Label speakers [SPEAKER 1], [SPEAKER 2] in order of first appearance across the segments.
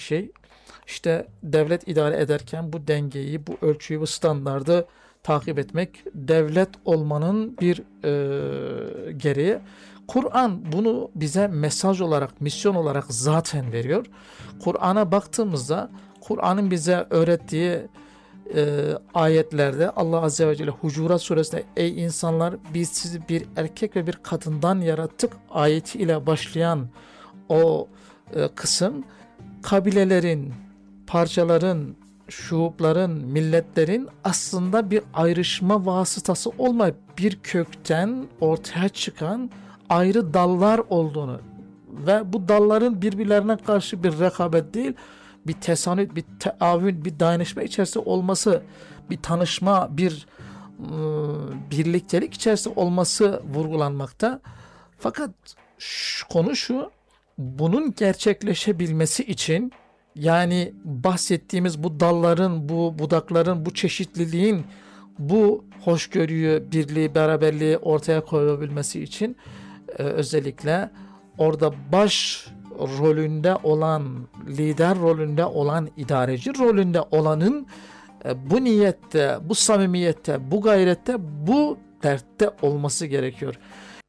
[SPEAKER 1] şey. İşte devlet idare ederken bu dengeyi, bu ölçüyü, bu standardı takip etmek devlet olmanın bir gereği. Kur'an bunu bize mesaj olarak, misyon olarak zaten veriyor. Kur'an'a baktığımızda Kur'an'ın bize öğrettiği ayetlerde Allah Azze ve Celle Hucurat Suresinde ey insanlar biz sizi bir erkek ve bir kadından yarattık ayeti ile başlayan o kısım kabilelerin, parçaların, şuupların, milletlerin aslında bir ayrışma vasıtası olmayıp bir kökten ortaya çıkan ayrı dallar olduğunu ve bu dalların birbirlerine karşı bir rekabet değil, bir tesanüt, bir teavün, bir dayanışma içerisinde olması, bir tanışma, bir birliktelik içerisinde olması vurgulanmakta. Fakat konu şu, bunun gerçekleşebilmesi için yani bahsettiğimiz bu dalların, bu budakların, bu çeşitliliğin, bu hoşgörüyü, birliği, beraberliği ortaya koyabilmesi için özellikle orada baş rolünde olan, lider rolünde olan, idareci rolünde olanın bu niyette, bu samimiyette, bu gayrette, bu dertte olması gerekiyor.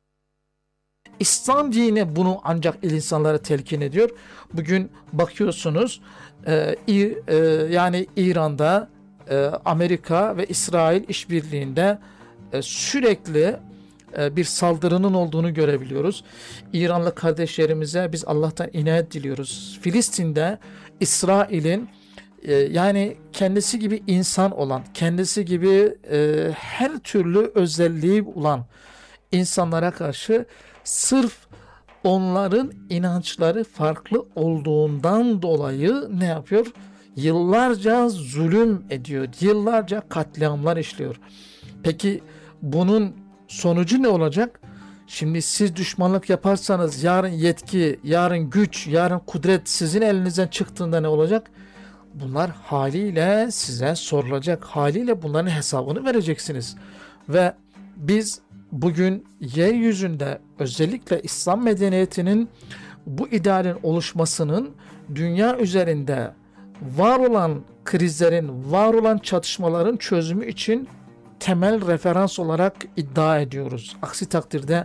[SPEAKER 1] İslam dini bunu ancak insanlara telkin ediyor. Bugün bakıyorsunuz yani İran'da Amerika ve İsrail işbirliğinde sürekli bir saldırının olduğunu görebiliyoruz. İranlı kardeşlerimize biz Allah'tan inayet diliyoruz. Filistin'de İsrail'in yani kendisi gibi insan olan, kendisi gibi her türlü özelliği olan insanlara karşı sırf onların inançları farklı olduğundan dolayı ne yapıyor? Yıllarca zulüm ediyor, yıllarca katliamlar işliyor. Peki bunun sonucu ne olacak? Şimdi siz düşmanlık yaparsanız yarın yetki, yarın güç, yarın kudret sizin elinizden çıktığında ne olacak? Bunlar haliyle size sorulacak, haliyle bunların hesabını vereceksiniz. Ve biz bugün yeryüzünde özellikle İslam medeniyetinin bu idealin oluşmasının dünya üzerinde var olan krizlerin, var olan çatışmaların çözümü için temel referans olarak iddia ediyoruz. Aksi takdirde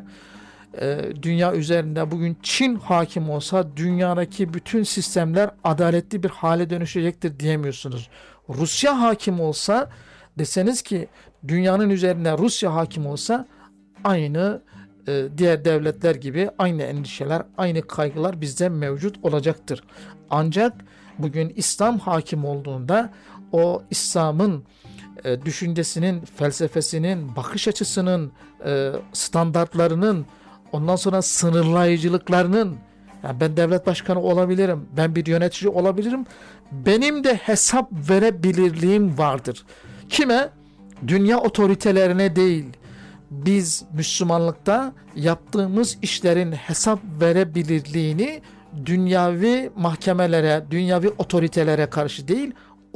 [SPEAKER 1] dünya üzerinde bugün Çin hakim olsa dünyadaki bütün sistemler adaletli bir hale dönüşecektir diyemiyorsunuz. Rusya hakim olsa deseniz ki dünyanın üzerine Rusya hakim olsa aynı diğer devletler gibi aynı endişeler, aynı kaygılar bizde mevcut olacaktır. Ancak bugün İslam hakim olduğunda o İslam'ın düşüncesinin, felsefesinin, bakış açısının, standartlarının, ondan sonra sınırlayıcılıklarının, yani ben devlet başkanı olabilirim, ben bir yönetici olabilirim, benim de hesap verebilirliğim vardır. Kime? Dünya otoritelerine değil. Biz Müslümanlıkta yaptığımız işlerin hesap verebilirliğini dünyavi mahkemelere, dünyavi otoritelere karşı değil,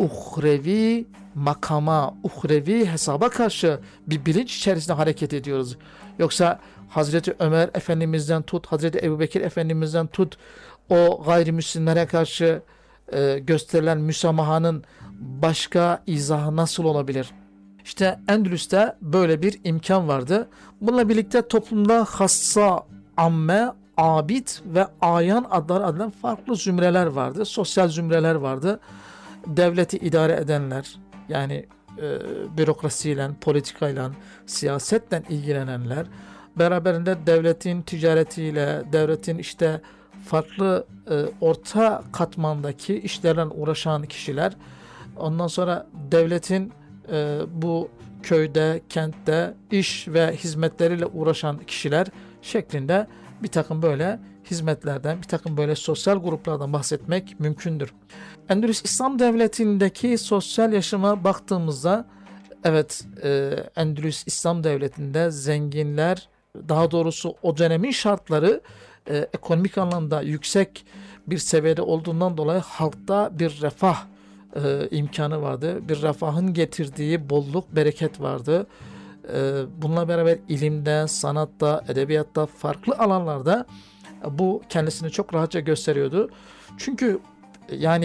[SPEAKER 1] uhrevi makama, uhrevi hesaba karşı bir bilinç içerisinde hareket ediyoruz. Yoksa Hazreti Ömer Efendimiz'den tut, Hazreti Ebubekir Efendimiz'den tut, o gayrimüslimlere karşı gösterilen müsamahanın başka izahı nasıl olabilir? İşte Endülüs'te böyle bir imkan vardı. Bununla birlikte toplumda hassa, amme, abid ve ayan adları adlı farklı zümreler vardı. Sosyal zümreler vardı. Devleti idare edenler, yani bürokrasiyle, politikayla, siyasetle ilgilenenler, beraberinde devletin ticaretiyle, devletin işte farklı orta katmandaki işlerle uğraşan kişiler, ondan sonra devletin bu köyde, kentte iş ve hizmetleriyle uğraşan kişiler şeklinde bir takım böyle hizmetlerden, bir takım böyle sosyal gruplardan bahsetmek mümkündür. Endülüs İslam Devleti'ndeki sosyal yaşama baktığımızda, evet, Endülüs İslam Devleti'nde zenginler, daha doğrusu o dönemin şartları ekonomik anlamda yüksek bir seviyede olduğundan dolayı halkta bir refah imkanı vardı. Bir refahın getirdiği bolluk, bereket vardı. Bununla beraber ilimde, sanatta, edebiyatta, farklı alanlarda bu kendisini çok rahatça gösteriyordu. Çünkü yani